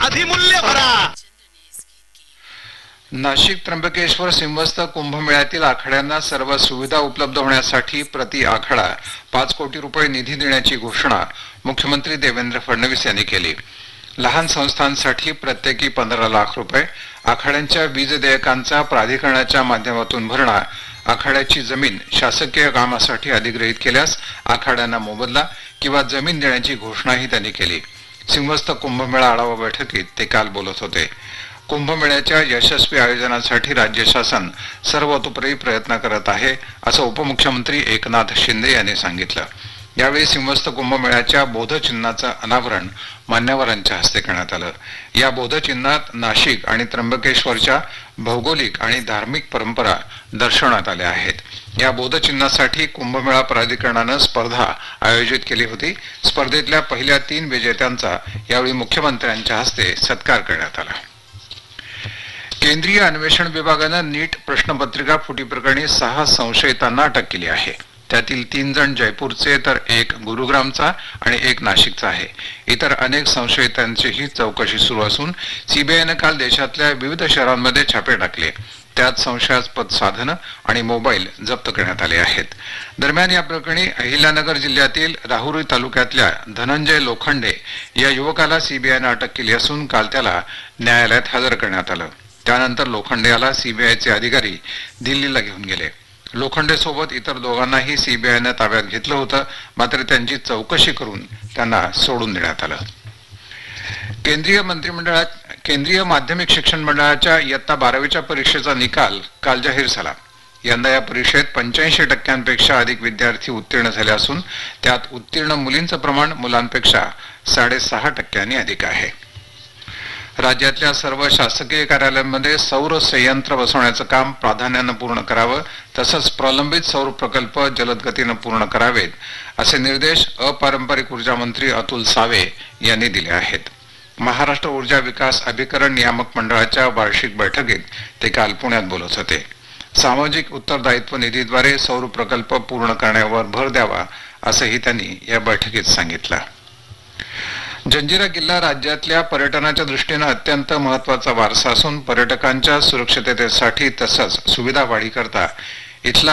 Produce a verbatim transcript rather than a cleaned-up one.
अधिमूल्य भरा. नाशिक त्र्यंबकेश्वर सिंहस्थ कुंभमेळ्यातील आखाड्यांना सर्व सुविधा उपलब्ध होण्यासाठी प्रति आखाडा पाच कोटी रुपये निधी देण्याची घोषणा मुख्यमंत्री देवेंद्र फडणवीस यांनी केली. लहान संस्थांसाठी प्रत्येकी पंधरा लाख रुपये, आखाड्यांच्या वीज देयकांचा प्राधिकरणाच्या माध्यमातून भरणा, आखाड्याची जमीन शासकीय कामासाठी अधिग्रहित केल्यास आखाड्यांना मोबदला किंवा जमीन देण्याची घोषणाही त्यांनी केली. सिंहस्थ कुंभमेळा आढावा बैठकीत ते काल बोलत होते. कुंभमेळ्याच्या यशस्वी आयोजनासाठी राज्य शासन सर्वतोपरी प्रयत्न करत आहे असं उपमुख्यमंत्री एकनाथ शिंदे यांनी सांगितलं. यावेळी सिंहस्थ कुंभमेळ्याच्या बोधचिन्हाचं अनावरण मान्यवरांच्या हस्ते करण्यात आलं. या बोधचिन्हात नाशिक आणि त्र्यंबकेश्वरच्या भौगोलिक आणि धार्मिक परंपरा दर्शवण्यात आल्या आहेत. या बोधचिन्हासाठी कुंभमेळा प्राधिकरणानं स्पर्धा आयोजित केली होती. स्पर्धेतल्या पहिल्या तीन विजेत्यांचा यावेळी मुख्यमंत्र्यांच्या हस्ते सत्कार करण्यात आला. केंद्रीय अन्वेषण विभागानं नीट प्रश्नपत्रिका फुटीप्रकरणी सहा संशयितांना अटक केली आहे. त्यातील तीन जण जयपूरचे तर एक गुरुग्रामचा आणि एक नाशिकचा आहे. इतर अनेक संशयितांचीही चौकशी सुरू असून सीबीआयनं काल देशातल्या विविध शहरांमध्ये छापे टाकले. त्यात संशयास्पद साधनं आणि मोबाईल जप्त करण्यात आले आहेत. दरम्यान या प्रकरणी अहिल्यानगर जिल्ह्यातील राहुरी तालुक्यातल्या धनंजय लोखंडे या युवकाला सीबीआयनं अटक केली असून काल त्याला न्यायालयात हजर करण्यात आलं. त्यानंतर लोखंडे याला सीबीआयचे अधिकारी दिल्लीला घेऊन गेले. लोखंडे सोबत इतर दोघांनाही सीबीआयनं ताब्यात घेतलं होतं, मात्र त्यांची चौकशी करून त्यांना सोडून देण्यात आलं. केंद्रीय मंत्रिमंडळात केंद्रीय माध्यमिक शिक्षण मंडळाच्या इयत्ता बारावीच्या परीक्षेचा निकाल काल जाहीर झाला. यंदा या परीक्षेत पंच्याऐंशी टक्क्यांपेक्षा अधिक विद्यार्थी उत्तीर्ण झाले असून त्यात उत्तीर्ण मुलींचं प्रमाण मुलांपेक्षा साडेसहा टक्क्यांनी अधिक आहे. राज्यातल्या सर्व शासकीय कार्यालयांमध्ये सौर संयंत्र बसवण्याचं काम प्राधान्यानं पूर्ण करावं, तसंच प्रलंबित सौर प्रकल्प जलद गतीनं पूर्ण करावेत असे निर्देश अपारंपरिक ऊर्जा मंत्री अतुल सावे यांनी दिले आहेत. महाराष्ट्र ऊर्जा विकास अभिकरण नियामक मंडळाच्या वार्षिक बैठकीत ते काल पुण्यात बोलत होते. सामाजिक उत्तरदायित्व निधीद्वारे सौर प्रकल्प पूर्ण करण्यावर भर द्यावा असंही त्यांनी या बैठकीत सांगितलं. जंजिरा किल्ला राज्यातल्या पर्यटनाच्या दृष्टीनं अत्यंत महत्वाचा वारसा असून पर्यटकांच्या सुरक्षिततेसाठी तसंच सुविधा वाढीकरता इथला